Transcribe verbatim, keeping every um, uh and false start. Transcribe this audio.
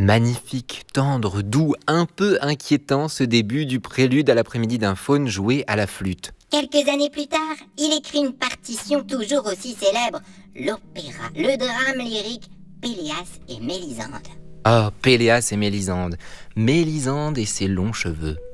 Magnifique, tendre, doux, un peu inquiétant ce début du prélude à l'après-midi d'un faune joué à la flûte. Quelques années plus tard, il écrit une partition toujours aussi célèbre, l'opéra, le drame lyrique Péléas et Mélisande. Oh, Péléas et Mélisande, Mélisande et ses longs cheveux.